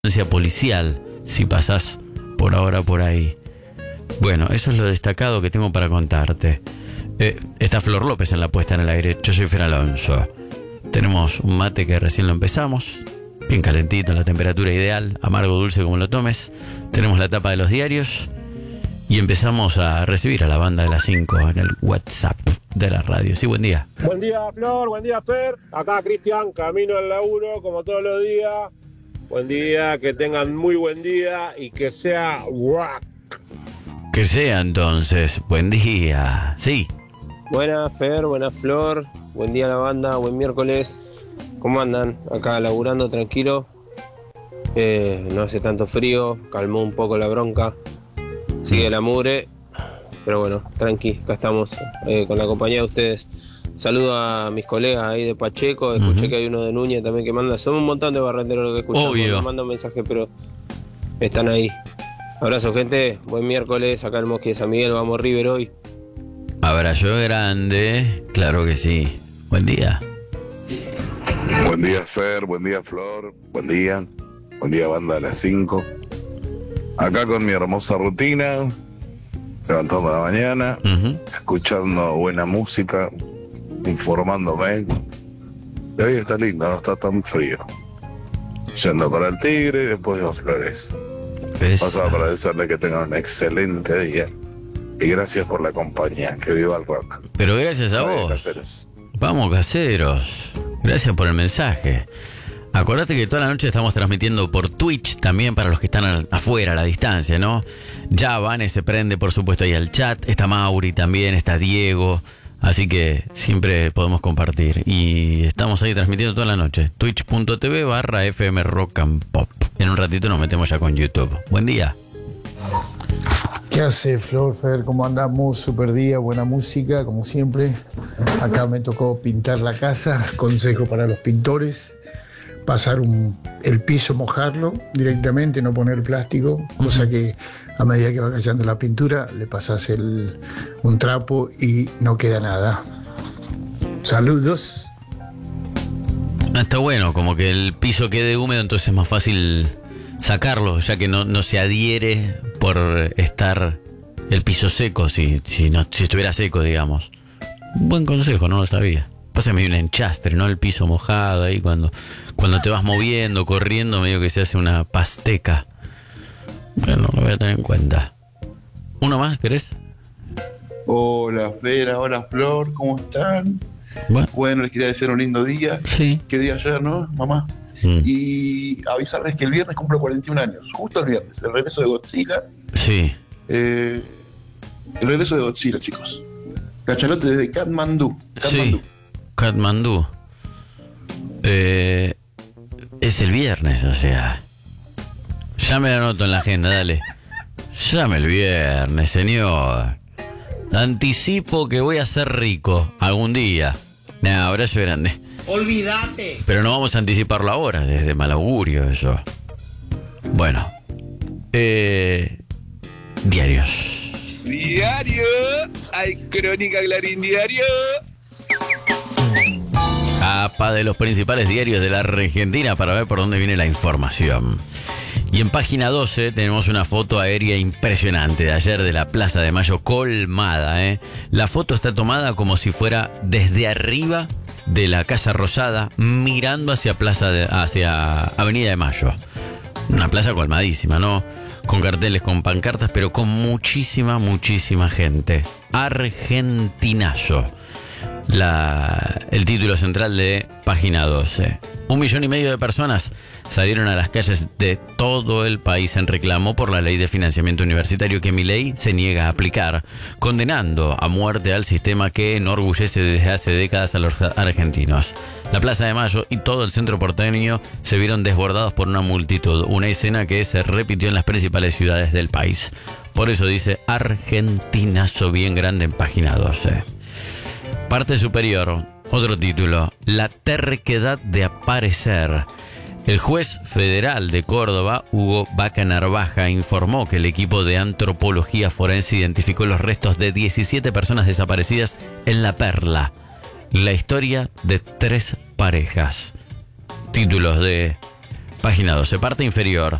policial, si pasás por ahora por ahí. Bueno, eso es lo destacado que tengo para contarte. Está Flor López en la puesta en el aire. Yo soy Fer Alonso. Tenemos un mate que recién lo empezamos, bien calentito, en la temperatura ideal, amargo, dulce, como lo tomes. Tenemos la tapa de los diarios y empezamos a recibir a la banda de las 5 en el WhatsApp de la radio. Sí, buen día. Buen día, Flor, buen día, Fer. Acá Cristian, camino al laburo, como todos los días. Buen día, que tengan muy buen día y que sea rock. Que sea entonces, buen día. Sí. Buenas, Fer, buenas, Flor. Buen día a la banda, buen miércoles. ¿Cómo andan? Acá laburando tranquilo. No hace tanto frío, calmó un poco la bronca. Sigue la mugre, pero bueno, tranqui, acá estamos con la compañía de ustedes. Saludo a mis colegas ahí de Pacheco, escuché que hay uno de Núñez también que manda. Somos un montón de barrenderos los que escuchamos, no mandan mensajes, pero están ahí. Abrazo, gente, buen miércoles, acá el Mosqui de San Miguel, vamos River hoy. Abrazo grande, claro que sí. Buen día. Buen día, Fer, buen día, Flor, buen día banda de las 5. Acá con mi hermosa rutina, levantando a la mañana, escuchando buena música, informándome. Y hoy está lindo, no está tan frío. Yendo para el Tigre y después a Flores. Paso a agradecerle que tengan un excelente día. Y gracias por la compañía, que viva el rock. Pero gracias a vos. Caseros. Vamos, caseros. Gracias por el mensaje. Acordate que toda la noche estamos transmitiendo por Twitch también para los que están afuera, a la distancia, ¿no? Ya Vane se prende, por supuesto, ahí al chat. Está Mauri también, está Diego. Así que siempre podemos compartir. Y estamos ahí transmitiendo toda la noche. Twitch.tv/FM Rock and Pop. En un ratito nos metemos ya con YouTube. Buen día. ¿Qué hace, Flor, Fer? ¿Cómo andamos? Super día, buena música, como siempre. Acá me tocó pintar la casa. Consejo para los pintores: pasar el piso, mojarlo directamente, no poner plástico, cosa que a medida que va cayendo la pintura le pasas un trapo y no queda nada. Saludos. Está bueno, como que el piso quede húmedo, entonces es más fácil sacarlo, ya que no se adhiere por estar el piso seco, si estuviera seco, digamos. Buen consejo, no lo sabía. Pásame un enchastre, ¿no? El piso mojado ahí cuando te vas moviendo, corriendo, medio que se hace una pasteca. Bueno, lo voy a tener en cuenta. ¿Uno más, querés? Hola, Vera, hola, Flor, ¿cómo están? Bueno, les quería desear un lindo día. Sí. ¿Qué día ayer, no, mamá? Y avisarles que el viernes cumplo 41 años, justo el viernes, el regreso de Godzilla. Sí. El regreso de Godzilla, chicos. Cachalote desde Katmandú. Sí. Katmandú. Es el viernes, o sea. Ya me la anoto en la agenda, dale. Llame el viernes, señor. Anticipo que voy a ser rico algún día. Abrazo grande. Olvídate. Pero no vamos a anticiparlo ahora, desde mal augurio eso. Bueno. Diarios. Diario. Hay crónica Clarín Diario. Capa de los principales diarios de la Argentina para ver por dónde viene la información. Y en página 12 tenemos una foto aérea impresionante de ayer de la Plaza de Mayo, colmada, ¿eh? La foto está tomada como si fuera desde arriba de la Casa Rosada, mirando hacia Avenida de Mayo. Una plaza colmadísima, ¿no? Con carteles, con pancartas, pero con muchísima gente. Argentinazo. El título central de página 12. 1,5 millones de personas salieron a las calles de todo el país en reclamo por la ley de financiamiento universitario que Milei se niega a aplicar, condenando a muerte al sistema que enorgullece desde hace décadas a los argentinos. La Plaza de Mayo y todo el centro porteño se vieron desbordados por una multitud, una escena que se repitió en las principales ciudades del país. Por eso dice Argentinazo bien grande en página 12. Parte superior, otro título, la terquedad de aparecer. El juez federal de Córdoba, Hugo Vaca Narvaja, informó que el equipo de antropología forense identificó los restos de 17 personas desaparecidas en La Perla. La historia de 3 parejas. Títulos de Página 12, parte inferior.